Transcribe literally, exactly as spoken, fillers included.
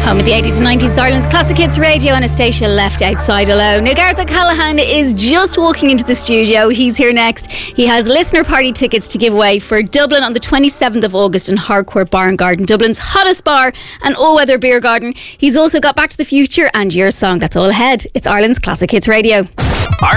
Home with the eighties and nineties, Ireland's classic hits radio, Anastasia left outside alone. Now, Gareth O'Callaghan is just walking into the studio. He's here next. He has listener party tickets to give away for Dublin on the twenty-seventh of August in Hardcore Bar and Garden, Dublin's hottest bar and all-weather beer garden. He's also got Back to the Future and Your Song. That's all ahead. It's Ireland's classic hits radio.